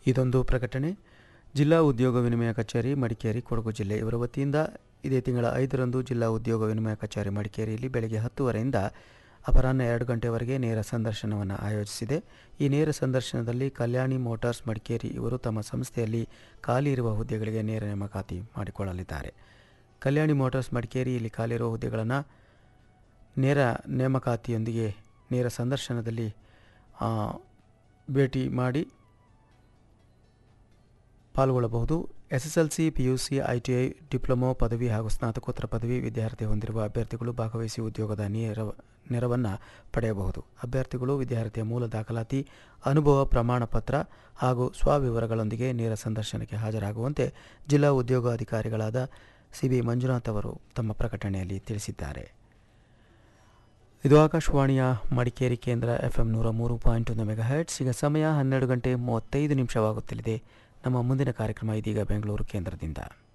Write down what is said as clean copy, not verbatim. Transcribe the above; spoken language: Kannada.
ಇದೊಂದು ಪ್ರಕಟಣೆ. ಜಿಲ್ಲಾ ಉದ್ಯೋಗ ವಿನಿಮಯ ಕಚೇರಿ ಮಡಿಕೇರಿ ಕೊಡಗು ಜಿಲ್ಲೆ ಇವರ ವತಿಯಿಂದ ಇದೇ ತಿಂಗಳ 5ರಂದು ಜಿಲ್ಲಾ ಉದ್ಯೋಗ ವಿನಿಮಯ ಕಚೇರಿ ಮಡಿಕೇರಿಯಲ್ಲಿ ಬೆಳಗ್ಗೆ 10 ಅಪರಾಹ್ನ 2 ಗಂಟೆವರೆಗೆ ನೇರ ಸಂದರ್ಶನವನ್ನು ಆಯೋಜಿಸಿದೆ. ಈ ನೇರ ಸಂದರ್ಶನದಲ್ಲಿ ಕಲ್ಯಾಣಿ ಮೋಟಾರ್ಸ್ ಮಡಿಕೇರಿ ಇವರು ತಮ್ಮ ಸಂಸ್ಥೆಯಲ್ಲಿ ಖಾಲಿ ಇರುವ ಹುದ್ದೆಗಳಿಗೆ ನೇರ ನೇಮಕಾತಿ ಮಾಡಿಕೊಳ್ಳಲಿದ್ದಾರೆ. ಕಲ್ಯಾಣಿ ಮೋಟಾರ್ಸ್ ಮಡಿಕೇರಿ ಇಲ್ಲಿ ಖಾಲಿರುವ ಹುದ್ದೆಗಳನ್ನು ನೇರ ನೇಮಕಾತಿಯೊಂದಿಗೆ ನೇರ ಸಂದರ್ಶನದಲ್ಲಿ ಭೇಟಿ ಮಾಡಿ ಪಾಲ್ಗೊಳ್ಳಬಹುದು. SSLC, PUC, ITI, ಡಿಪ್ಲೊಮೊ ಪದವಿ ಹಾಗೂ ಸ್ನಾತಕೋತ್ತರ ಪದವಿ ವಿದ್ಯಾರ್ಥಿ ಹೊಂದಿರುವ ಅಭ್ಯರ್ಥಿಗಳು ಭಾಗವಹಿಸಿ ಉದ್ಯೋಗದ ನೆರವನ್ನು ಪಡೆಯಬಹುದು. ಅಭ್ಯರ್ಥಿಗಳು ವಿದ್ಯಾರ್ಥಿಯ ಮೂಲ ದಾಖಲಾತಿ, ಅನುಭವ ಪ್ರಮಾಣ ಪತ್ರ ಹಾಗೂ ಸ್ವವಿವರಗಳೊಂದಿಗೆ ನೇರ ಸಂದರ್ಶನಕ್ಕೆ ಹಾಜರಾಗುವಂತೆ ಜಿಲ್ಲಾ ಉದ್ಯೋಗಾಧಿಕಾರಿಗಳಾದ CB ಮಂಜುನಾಥ್ ಅವರು ತಮ್ಮ ಪ್ರಕಟಣೆಯಲ್ಲಿ ತಿಳಿಸಿದ್ದಾರೆ. ಇದು ಆಕಾಶವಾಣಿಯ ಮಡಿಕೇರಿ ಕೇಂದ್ರ FM 103.1 ಮೆಗಾಹೆರ್ಟ್ಸ್. ಈಗ ಸಮಯ 12 ಗಂಟೆ 35 ನಿಮಿಷವಾಗುತ್ತಲಿದೆ. ನಮ್ಮ ಮುಂದಿನ ಕಾರ್ಯಕ್ರಮ ಇದೀಗ ಬೆಂಗಳೂರು ಕೇಂದ್ರದಿಂದ.